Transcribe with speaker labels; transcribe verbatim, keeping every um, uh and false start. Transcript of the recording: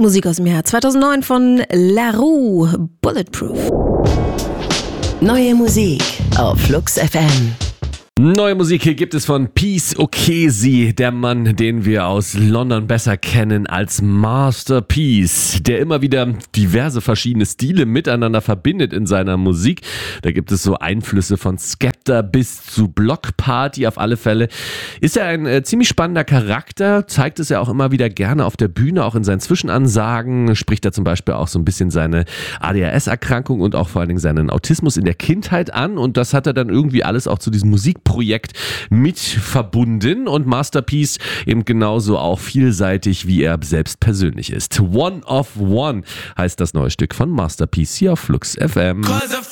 Speaker 1: Musik aus dem Jahr zweitausendneun von La Roux, Bulletproof.
Speaker 2: Neue Musik auf Flux F M.
Speaker 3: Neue Musik hier gibt es von Peace Okezie, der Mann, den wir aus London besser kennen als Master Peace, der immer wieder diverse verschiedene Stile miteinander verbindet in seiner Musik. Da gibt es so Einflüsse von Skepta bis zu Block Party. Auf alle Fälle ist er ein äh, ziemlich spannender Charakter, zeigt es ja auch immer wieder gerne auf der Bühne, auch in seinen Zwischenansagen, spricht er zum Beispiel auch so ein bisschen seine A D H S-Erkrankung und auch vor allen Dingen seinen Autismus in der Kindheit an, und das hat er dann irgendwie alles auch zu diesem Musik Projekt mit verbunden, und Master Peace eben genauso auch vielseitig, wie er selbst persönlich ist. One of One heißt das neue Stück von Master Peace hier auf Flux F M.